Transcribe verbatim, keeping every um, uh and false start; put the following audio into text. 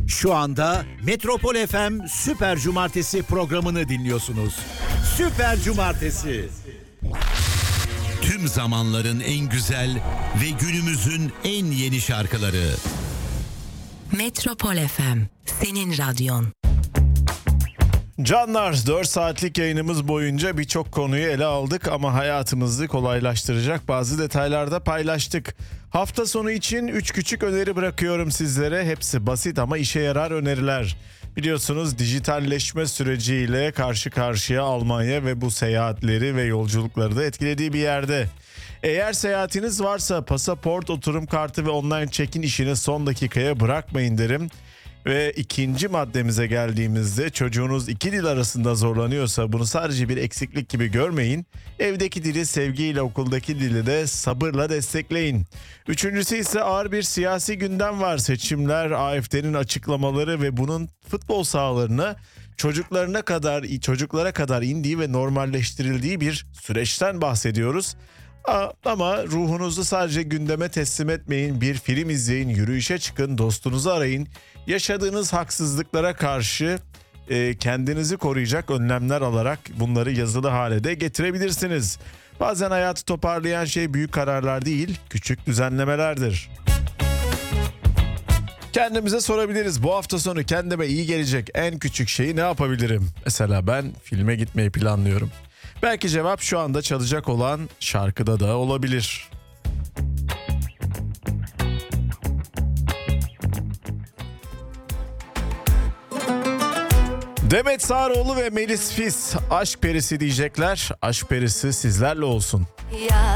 Şu anda Metropol F M Süper Cumartesi programını dinliyorsunuz. Süper Cumartesi. Tüm zamanların en güzel ve günümüzün en yeni şarkıları. Metropol F M, senin radyon. Canlar, dört saatlik yayınımız boyunca birçok konuyu ele aldık ama hayatımızı kolaylaştıracak bazı detaylarda paylaştık. Hafta sonu için üç küçük öneri bırakıyorum sizlere. Hepsi basit ama işe yarar öneriler. Biliyorsunuz dijitalleşme süreciyle karşı karşıya Almanya ve bu seyahatleri ve yolculukları da etkilediği bir yerde. Eğer seyahatiniz varsa pasaport, oturum kartı ve online check-in işini son dakikaya bırakmayın derim. Ve ikinci maddemize geldiğimizde çocuğunuz iki dil arasında zorlanıyorsa bunu sadece bir eksiklik gibi görmeyin. Evdeki dili sevgiyle, okuldaki dili de sabırla destekleyin. Üçüncüsü ise ağır bir siyasi gündem var. Seçimler, A F D'nin açıklamaları ve bunun futbol sahalarına çocuklarına kadar çocuklara kadar indiği ve normalleştirildiği bir süreçten bahsediyoruz. Ama ruhunuzu sadece gündeme teslim etmeyin. Bir film izleyin, yürüyüşe çıkın, dostunuzu arayın. Yaşadığınız haksızlıklara karşı e, kendinizi koruyacak önlemler alarak bunları yazılı hale de getirebilirsiniz. Bazen hayatı toparlayan şey büyük kararlar değil, küçük düzenlemelerdir. Kendimize sorabiliriz. Bu hafta sonu kendime iyi gelecek en küçük şeyi ne yapabilirim? Mesela ben filme gitmeyi planlıyorum. Belki cevap şu anda çalacak olan şarkıda da olabilir. Demet Sağaroğlu ve Melis Fis aşk perisi diyecekler. Aşk perisi sizlerle olsun. Ya